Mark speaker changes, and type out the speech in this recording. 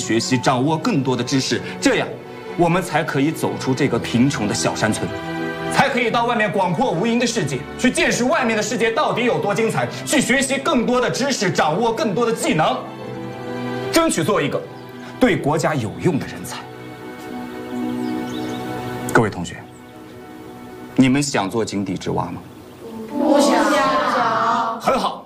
Speaker 1: 学习，掌握更多的知识，这样我们才可以走出这个贫穷的小山村，才可以到外面广阔无垠的世界去见识外面的世界到底有多精彩，去学习更多的知识，掌握更多的技能，争取做一个对国家有用的人才。各位同学，你们想做井底之蛙吗？
Speaker 2: 不想。
Speaker 1: 很好。